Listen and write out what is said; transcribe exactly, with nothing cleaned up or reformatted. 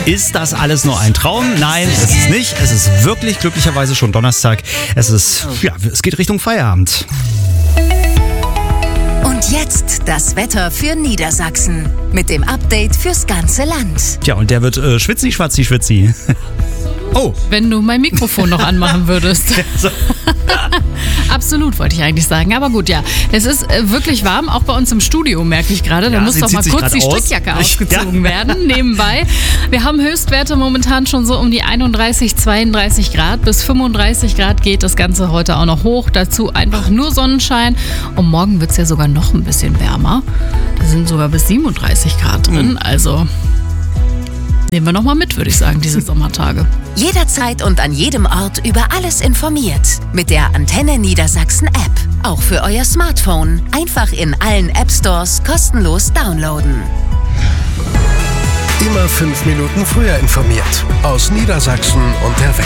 Ist das alles nur ein Traum? Nein, es ist nicht. Es ist wirklich glücklicherweise schon Donnerstag. Es ist, ja, es geht Richtung Feierabend. Und jetzt das Wetter für Niedersachsen mit dem Update fürs ganze Land. Tja, und der wird äh, schwitzi, schwatzi, schwitzi. Oh. Wenn du mein Mikrofon noch anmachen würdest. Absolut, wollte ich eigentlich sagen. Aber gut, ja. Es ist äh, wirklich warm, auch bei uns im Studio, merke ich gerade. Da Ja, muss sie doch mal zieht sich kurz grad die aus. Strickjacke Ich- ausgezogen ja. werden, nebenbei. Wir haben Höchstwerte momentan schon so um die einunddreißig, zweiunddreißig Grad. Bis fünfunddreißig Grad geht das Ganze heute auch noch hoch. Dazu einfach nur Sonnenschein. Und morgen wird es ja sogar noch ein bisschen wärmer. Da sind sogar bis siebenunddreißig Grad drin. Also nehmen wir noch mal mit, würde ich sagen, diese Sommertage. Jederzeit und an jedem Ort über alles informiert. Mit der Antenne Niedersachsen App. Auch für euer Smartphone. Einfach in allen App Stores kostenlos downloaden. Immer fünf Minuten früher informiert. Aus Niedersachsen und der Welt.